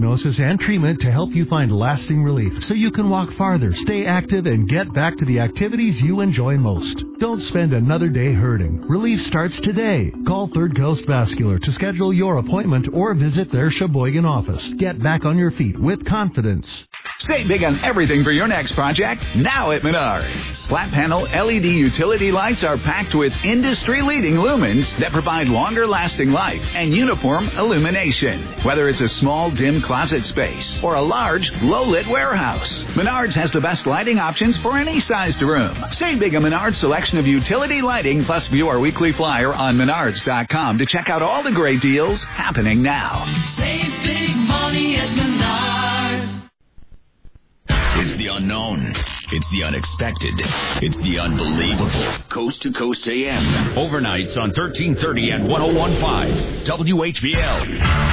diagnosis and treatment to help you find lasting relief so you can walk farther, stay active, and get back to the activities you enjoy most. Don't spend another day hurting. Relief starts today. Call Third Coast Vascular to schedule your appointment or visit their Sheboygan office. Get back on your feet with confidence. Stay big on everything for your next project now at Menards. Flat panel LED utility lights are packed with industry-leading lumens that provide longer-lasting life and uniform illumination. Whether it's a small, dim closet space or a large, low-lit warehouse, Menards has the best lighting options for any sized room. Save big on Menards' selection of utility lighting, plus view our weekly flyer on Menards.com to check out all the great deals happening now. Save big money at Menards. It's the unknown. It's the unexpected. It's the unbelievable. Coast to Coast AM. Overnights on 1330 and 101.5 WHBL.